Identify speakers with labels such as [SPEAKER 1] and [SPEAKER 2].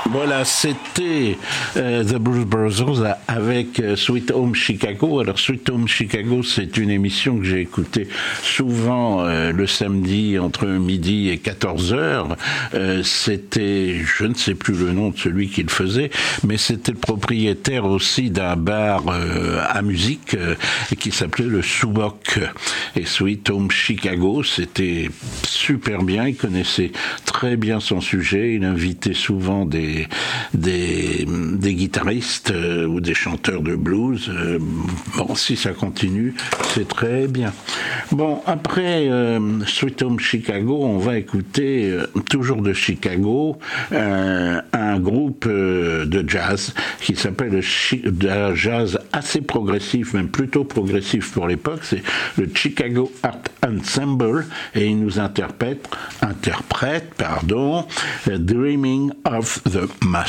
[SPEAKER 1] Voilà, c'était The Blues Brothers avec Sweet Home Chicago. Alors Sweet Home Chicago, c'est une émission que j'ai écoutée souvent le samedi entre midi et 14h. C'était, je ne sais plus le nom de celui qui le faisait, mais c'était le propriétaire aussi d'un bar à musique qui s'appelait le Subok. Et Sweet Home Chicago, c'était super bien. Il connaissait très bien son sujet. Il invitait souvent des guitaristes ou des chanteurs de blues. Bon, si ça continue, c'est très bien. Bon, après Sweet Home Chicago, on va écouter, toujours de Chicago, un groupe de jazz qui s'appelle un jazz assez progressif, même plutôt progressif pour l'époque. C'est le Chicago Art Ensemble et il nous interprète, Dreaming of the Master.